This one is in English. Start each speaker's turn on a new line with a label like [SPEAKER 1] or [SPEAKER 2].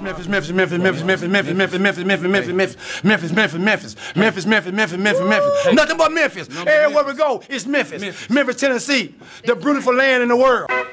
[SPEAKER 1] Memphis, Memphis, Memphis, Memphis, Memphis, Memphis, Memphis, Memphis, Memphis, Memphis, Memphis, Memphis, Memphis, Memphis, Memphis, Memphis, Memphis, Memphis. Nothing but Memphis. Everywhere we go, it's Memphis. Memphis, Tennessee, the beautiful land in the world.